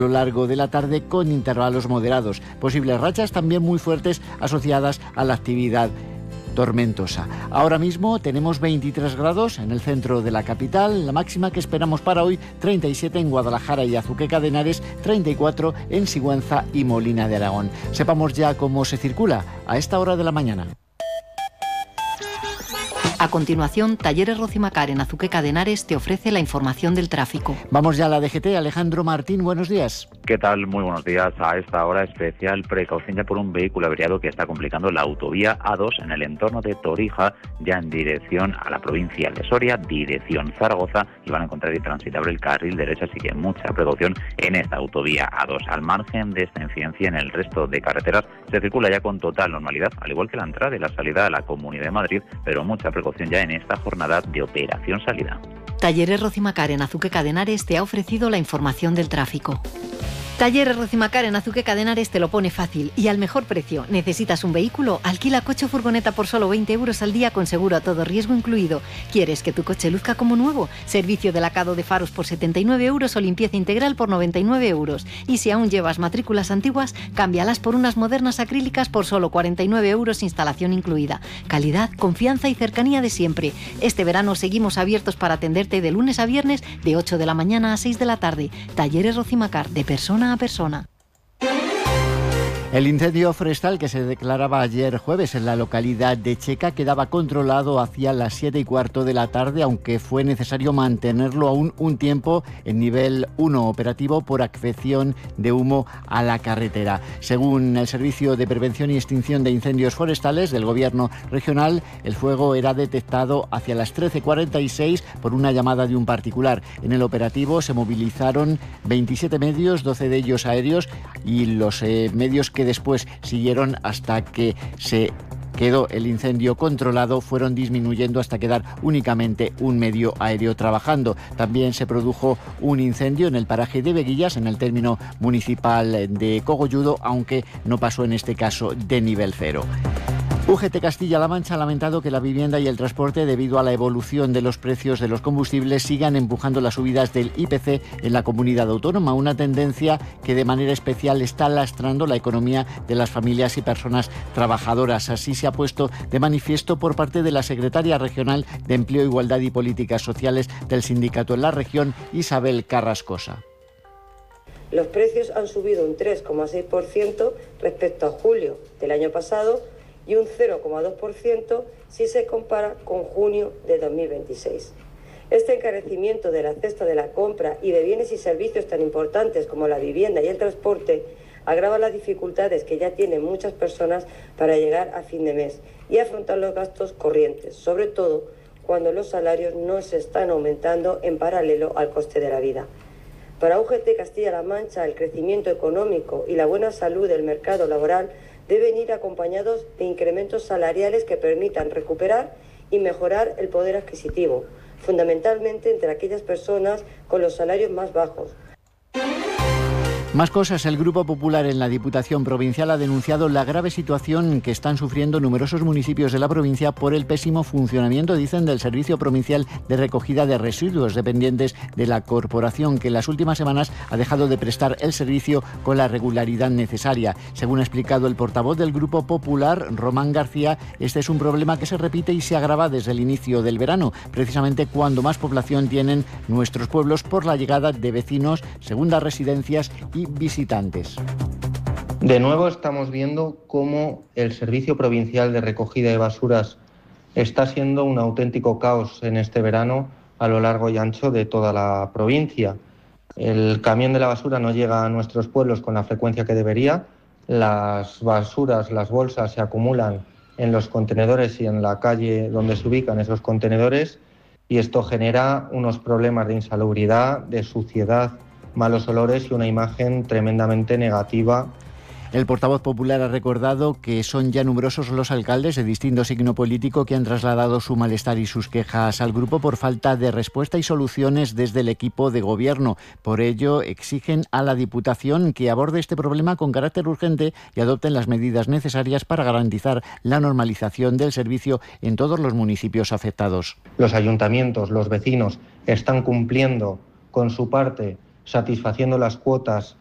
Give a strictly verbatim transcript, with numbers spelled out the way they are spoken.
a lo largo de la tarde con intervalos moderados. Posibles rachas también muy fuertes asociadas a la actividad tormentosa. Ahora mismo tenemos veintitrés grados en el centro de la capital, la máxima que esperamos para hoy treinta y siete en Guadalajara y Azuqueca de Henares, treinta y cuatro en Sigüenza y Molina de Aragón. Sepamos ya cómo se circula a esta hora de la mañana. A continuación, Talleres Rocimacar en Azuqueca de Henares te ofrece la información del tráfico. Vamos ya a la D G T. Alejandro Martín, buenos días. ¿Qué tal? Muy buenos días. A esta hora especial precaución ya por un vehículo averiado que está complicando la autovía A dos en el entorno de Torija, ya en dirección a la provincia de Soria, dirección Zaragoza, y van a encontrar intransitable el carril derecho, así que mucha precaución en esta autovía A dos. Al margen de esta incidencia, en el resto de carreteras se circula ya con total normalidad, al igual que la entrada y la salida a la Comunidad de Madrid, pero mucha precaución ya en esta jornada de operación salida. Talleres Rocimacar en Azuqueca de Henares te ha ofrecido la información del tráfico. Talleres Rocimacar en Azuqueca de Henares te lo pone fácil y al mejor precio. ¿Necesitas un vehículo? Alquila coche o furgoneta por solo veinte euros al día con seguro a todo riesgo incluido. ¿Quieres que tu coche luzca como nuevo? Servicio de lacado de faros por setenta y nueve euros o limpieza integral por noventa y nueve euros. Y si aún llevas matrículas antiguas, cámbialas por unas modernas acrílicas por solo cuarenta y nueve euros, instalación incluida. Calidad, confianza y cercanía de siempre. Este verano seguimos abiertos para atenderte de lunes a viernes de ocho de la mañana a seis de la tarde. Talleres Rocimacar, de persona a persona. El incendio forestal que se declaraba ayer jueves en la localidad de Checa quedaba controlado hacia las siete y cuarto de la tarde, aunque fue necesario mantenerlo aún un tiempo en nivel uno operativo por afección de humo a la carretera. Según el Servicio de Prevención y Extinción de Incendios Forestales del Gobierno Regional, el fuego era detectado hacia las trece cuarenta y seis por una llamada de un particular. En el operativo se movilizaron veintisiete medios, doce de ellos aéreos, y los eh, medios que después siguieron hasta que se quedó el incendio controlado fueron disminuyendo hasta quedar únicamente un medio aéreo trabajando. También se produjo un incendio en el paraje de Veguillas, en el término municipal de Cogolludo, aunque no pasó en este caso de nivel cero. U G T Castilla-La Mancha ha lamentado que la vivienda y el transporte, debido a la evolución de los precios de los combustibles, sigan empujando las subidas del I P C en la comunidad autónoma, una tendencia que de manera especial está lastrando la economía de las familias y personas trabajadoras. Así se ha puesto de manifiesto por parte de la secretaria regional de Empleo, Igualdad y Políticas Sociales del sindicato en la región, Isabel Carrascosa. Los precios han subido un tres coma seis por ciento respecto a julio del año pasado y un cero coma dos por ciento si se compara con junio de dos mil veintiséis. Este encarecimiento de la cesta de la compra y de bienes y servicios tan importantes como la vivienda y el transporte agrava las dificultades que ya tienen muchas personas para llegar a fin de mes y afrontar los gastos corrientes, sobre todo cuando los salarios no se están aumentando en paralelo al coste de la vida. Para U G T Castilla-La Mancha, el crecimiento económico y la buena salud del mercado laboral deben ir acompañados de incrementos salariales que permitan recuperar y mejorar el poder adquisitivo, fundamentalmente entre aquellas personas con los salarios más bajos. Más cosas. El Grupo Popular en la Diputación Provincial ha denunciado la grave situación que están sufriendo numerosos municipios de la provincia por el pésimo funcionamiento, dicen, del Servicio Provincial de Recogida de Residuos, dependientes de la corporación, que en las últimas semanas ha dejado de prestar el servicio con la regularidad necesaria. Según ha explicado el portavoz del Grupo Popular, Román García, este es un problema que se repite y se agrava desde el inicio del verano, precisamente cuando más población tienen nuestros pueblos por la llegada de vecinos, segundas residencias y visitantes. De nuevo estamos viendo cómo el Servicio Provincial de Recogida de Basuras está siendo un auténtico caos en este verano a lo largo y ancho de toda la provincia. El camión de la basura no llega a nuestros pueblos con la frecuencia que debería. Las basuras, las bolsas se acumulan en los contenedores y en la calle donde se ubican esos contenedores, y esto genera unos problemas de insalubridad, de suciedad, malos olores y una imagen tremendamente negativa. El portavoz popular ha recordado que son ya numerosos los alcaldes de distinto signo político que han trasladado su malestar y sus quejas al grupo por falta de respuesta y soluciones desde el equipo de gobierno. Por ello, exigen a la Diputación que aborde este problema con carácter urgente y adopten las medidas necesarias para garantizar la normalización del servicio en todos los municipios afectados. Los ayuntamientos, los vecinos, están cumpliendo con su parte, satisfaciendo las cuotas